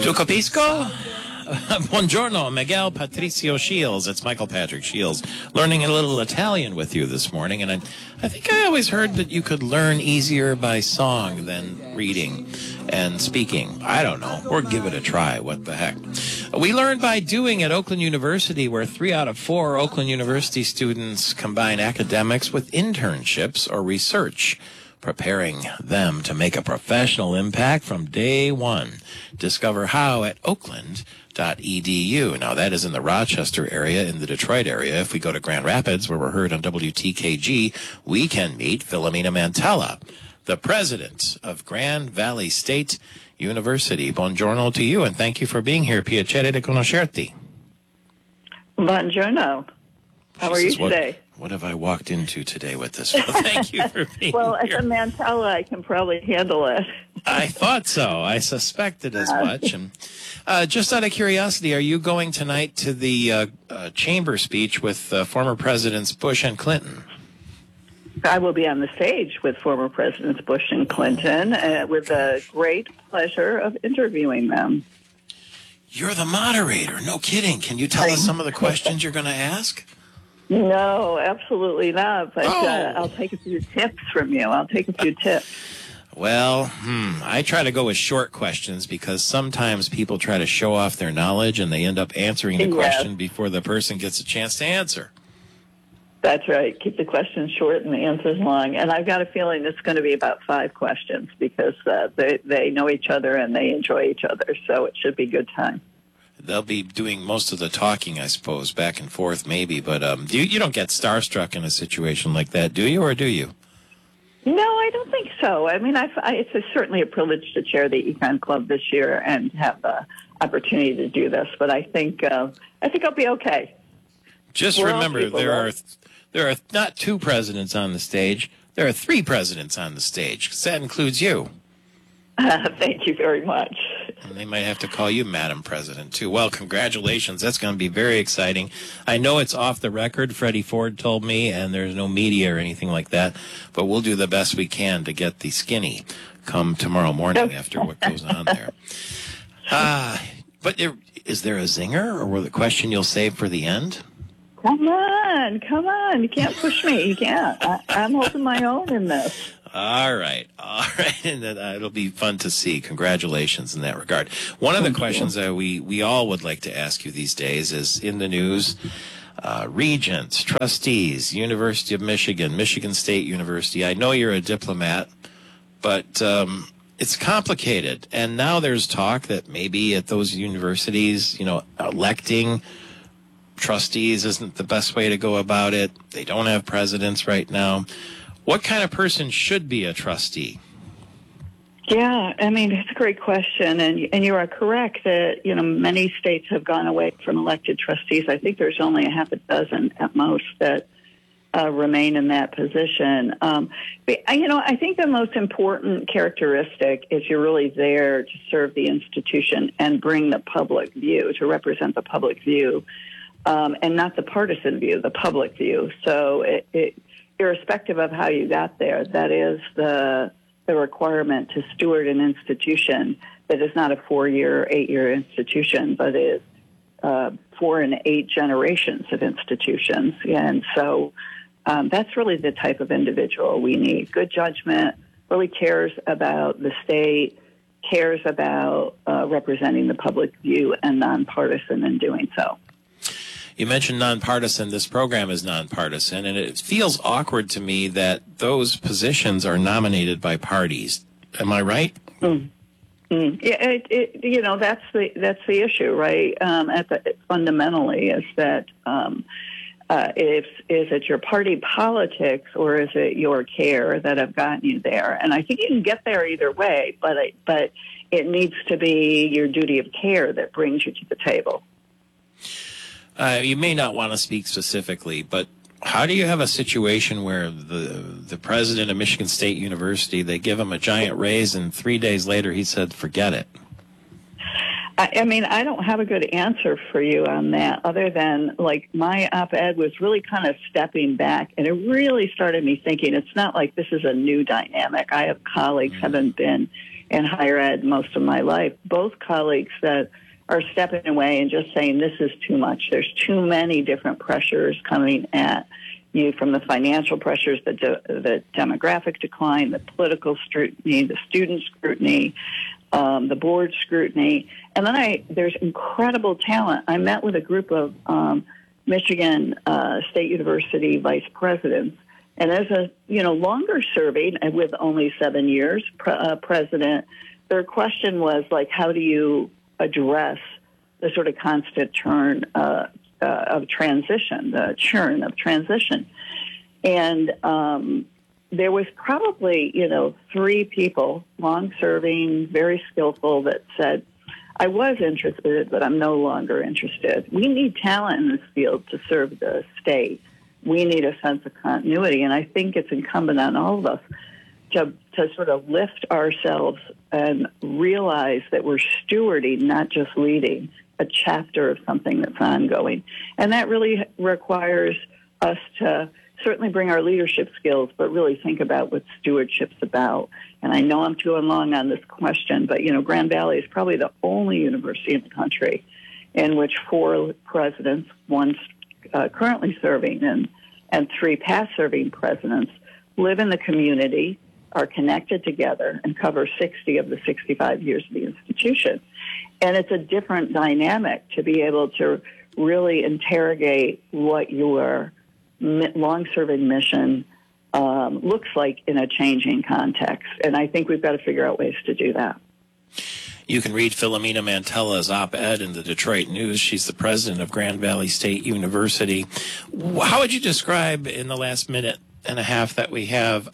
Tu capisco? Buongiorno, Miguel Patricio Shields. It's Michael Patrick Shields, learning a little Italian with you this morning. And I think I always heard that you could learn easier by song than reading and speaking. I don't know. Or give it a try. What the heck? We learned by doing at Oakland University, where 3 out of 4 Oakland University students combine academics with internships or research, preparing them to make a professional impact from day one. Discover how at oakland.edu. Now, that is in the Rochester area, in the Detroit area. If we go to Grand Rapids, where we're heard on WTKG, we can meet Philomena Mantella, the president of Grand Valley State University. Buongiorno to you, and thank you for being here. Piacere di conoscerti. Buongiorno. How are you today? What have I walked into today with this? Well, thank you for being well, here. As a Mantella, I can probably handle it. I thought so. I suspected as much. And just out of curiosity, are you going tonight to the chamber speech with former Presidents Bush and Clinton? I will be on the stage with former Presidents Bush and Clinton with the great pleasure of interviewing them. You're the moderator. No kidding. Can you tell us some of the questions you're going to ask? No, absolutely not. But I'll take a few tips from you. Well, I try to go with short questions because sometimes people try to show off their knowledge and they end up answering the question before the person gets a chance to answer. That's right. Keep the questions short and the answers long. And I've got a feeling it's going to be about 5 questions because they know each other and they enjoy each other. So it should be a good time. They'll be doing most of the talking, I suppose, back and forth maybe. But you don't get starstruck in a situation like that, do you, or do you? No, I don't think so. I mean, it's certainly a privilege to chair the Econ Club this year and have the opportunity to do this. But I think I'll be okay. Just remember, there are not 2 presidents on the stage. There are 3 presidents on the stage, because that includes you. Thank you very much. And they might have to call you Madam President, too. Well, congratulations. That's going to be very exciting. I know it's off the record, Freddie Ford told me, and there's no media or anything like that. But we'll do the best we can to get the skinny come tomorrow morning after what goes on there. But is there a zinger, or will the question you'll save for the end? Come on. You can't push me. You can't. I'm holding my own in this. All right. And it'll be fun to see. Congratulations in that regard. One of the questions that we all would like to ask you these days is in the news, regents, trustees, University of Michigan, Michigan State University. I know you're a diplomat, but it's complicated. And now there's talk that maybe at those universities, electing trustees isn't the best way to go about it. They don't have presidents right now. What kind of person should be a trustee? Yeah, I mean, it's a great question, and you are correct that, many states have gone away from elected trustees. I think there's only a half a dozen at most that remain in that position. But, I think the most important characteristic is you're really there to serve the institution and bring the public view, to represent the public view, and not the partisan view, the public view. So irrespective of how you got there, that is the requirement to steward an institution that is not a 4-year, 8-year institution, but is 4 and 8 generations of institutions. And so that's really the type of individual we need. Good judgment, really cares about the state, cares about representing the public view, and nonpartisan in doing so. You mentioned nonpartisan. This program is nonpartisan, and it feels awkward to me that those positions are nominated by parties. Am I right? Yeah, that's the issue, right? Fundamentally, is that is it your party politics or is it your care that have gotten you there? And I think you can get there either way, but it needs to be your duty of care that brings you to the table. You may not want to speak specifically, but how do you have a situation where the president of Michigan State University, they give him a giant raise, and 3 days later he said, forget it? I mean, I don't have a good answer for you on that, other than, my op-ed was really kind of stepping back, and it really started me thinking it's not like this is a new dynamic. I have colleagues, haven't been in higher ed most of my life, both colleagues that are stepping away and just saying this is too much. There's too many different pressures coming at you, from the financial pressures, the demographic decline, the political scrutiny, the student scrutiny, the board scrutiny. And then there's incredible talent. I met with a group of Michigan State University vice presidents. And as a longer serving, with only 7 years, president, their question was like, how do you address the sort of constant churn of transition, the churn of transition? And there was probably, 3 people, long-serving, very skillful, that said, I was interested, but I'm no longer interested. We need talent in this field to serve the state. We need a sense of continuity, and I think it's incumbent on all of us to sort of lift ourselves and realize that we're stewarding, not just leading, a chapter of something that's ongoing. And that really requires us to certainly bring our leadership skills, but really think about what stewardship's about. And I know I'm too long on this question, but, Grand Valley is probably the only university in the country in which 4 presidents, one currently serving and 3 past serving presidents, live in the community, are connected together, and cover 60 of the 65 years of the institution. And it's a different dynamic to be able to really interrogate what your long-serving mission looks like in a changing context. And I think we've got to figure out ways to do that. You can read Philomena Mantella's op-ed in the Detroit News. She's the president of Grand Valley State University. How would you describe, in the last minute and a half that we have,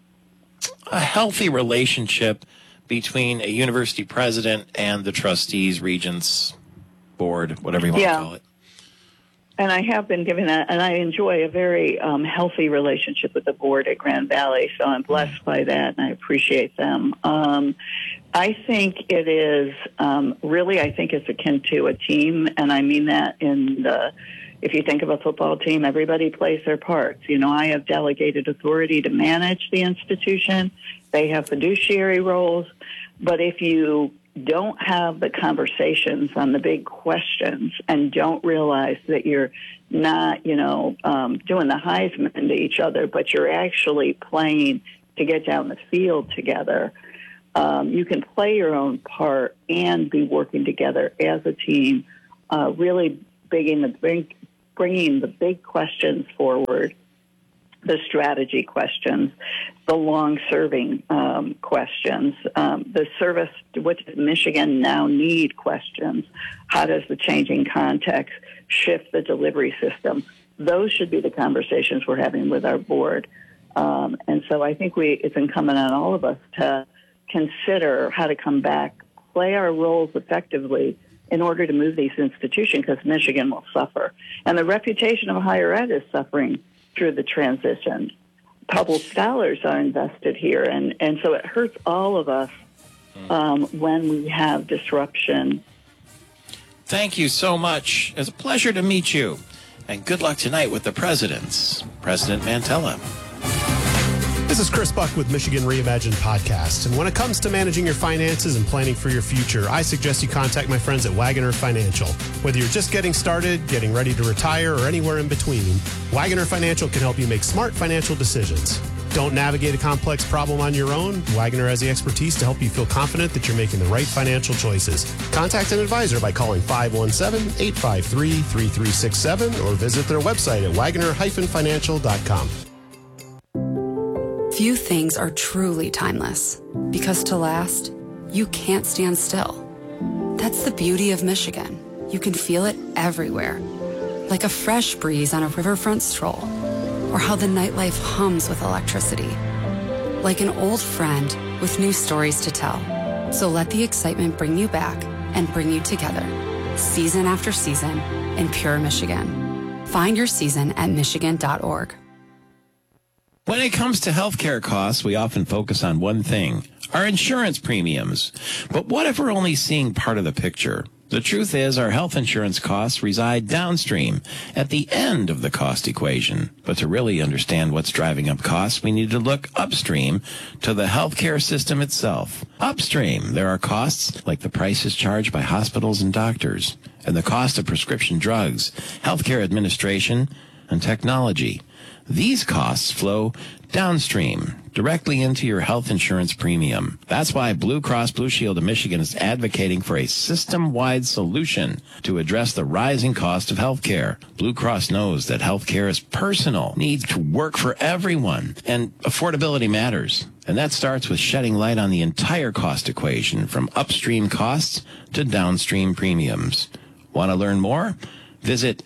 a healthy relationship between a university president and the trustees, regents, board, whatever you want to call it? And I have been given that, and I enjoy a very healthy relationship with the board at Grand Valley, so I'm blessed by that, and I appreciate them. I think it is really, I think it's akin to a team, and I mean that if you think of a football team, everybody plays their parts. I have delegated authority to manage the institution. They have fiduciary roles. But if you don't have the conversations on the big questions and don't realize that you're not, doing the Heisman to each other, but you're actually playing to get down the field together, you can play your own part and be working together as a team, really bringing the big questions forward, the strategy questions, the long-serving questions, the service, what does Michigan now need questions, how does the changing context shift the delivery system? Those should be the conversations we're having with our board. And so I think it's incumbent on all of us to consider how to come back, play our roles effectively in order to move these institutions, because Michigan will suffer. And the reputation of higher ed is suffering through the transition. Public scholars are invested here, and so it hurts all of us when we have disruption. Thank you so much. It's a pleasure to meet you. And good luck tonight with the presidents. President Mantella. This is Chris Buck with Michigan Reimagined Podcast. And when it comes to managing your finances and planning for your future, I suggest you contact my friends at Wagoner Financial. Whether you're just getting started, getting ready to retire, or anywhere in between, Wagoner Financial can help you make smart financial decisions. Don't navigate a complex problem on your own. Wagoner has the expertise to help you feel confident that you're making the right financial choices. Contact an advisor by calling 517-853-3367 or visit their website at wagoner-financial.com. Few things are truly timeless, because to last, you can't stand still. That's the beauty of Michigan. You can feel it everywhere, like a fresh breeze on a riverfront stroll, or how the nightlife hums with electricity, like an old friend with new stories to tell. So let the excitement bring you back and bring you together, season after season, in pure Michigan. Find your season at michigan.org. When it comes to healthcare costs, we often focus on one thing, our insurance premiums. But what if we're only seeing part of the picture? The truth is, our health insurance costs reside downstream, at the end of the cost equation. But to really understand what's driving up costs, we need to look upstream to the healthcare system itself. Upstream, there are costs like the prices charged by hospitals and doctors, and the cost of prescription drugs, healthcare administration, and technology. These costs flow downstream, directly into your health insurance premium. That's why Blue Cross Blue Shield of Michigan is advocating for a system-wide solution to address the rising cost of healthcare. Blue Cross knows that healthcare is personal, needs to work for everyone, and affordability matters. And that starts with shedding light on the entire cost equation, from upstream costs to downstream premiums. Want to learn more? Visit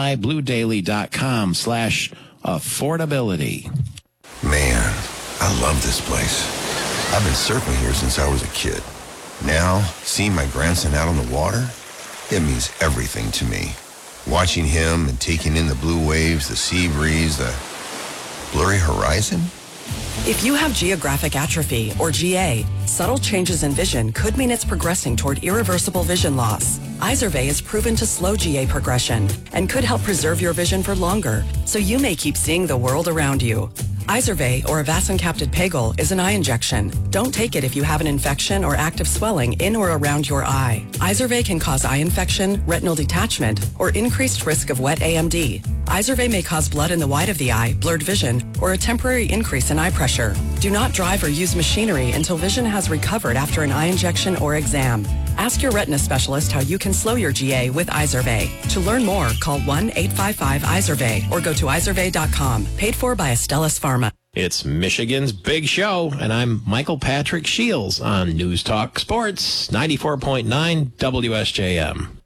mibluedaily.com/affordability. Man, I love this place. I've been surfing here since I was a kid. Now, seeing my grandson out on the water, it means everything to me. Watching him and taking in the blue waves, the sea breeze, the blurry horizon. If you have geographic atrophy, or GA, subtle changes in vision could mean it's progressing toward irreversible vision loss. Izervay is proven to slow GA progression and could help preserve your vision for longer, so you may keep seeing the world around you. Izervay, or avacincaptad pegol, is an eye injection. Don't take it if you have an infection or active swelling in or around your eye. Izervay can cause eye infection, retinal detachment, or increased risk of wet AMD. Izervay may cause blood in the white of the eye, blurred vision, or a temporary increase in eye pressure. Do not drive or use machinery until vision has recovered after an eye injection or exam. Ask your retina specialist how you can slow your GA with Izervay. To learn more, call 1-855-IZERVAY or go to izervay.com. Paid for by Astellas Pharma. It's Michigan's Big Show, and I'm Michael Patrick Shields on News Talk Sports 94.9 WSJM.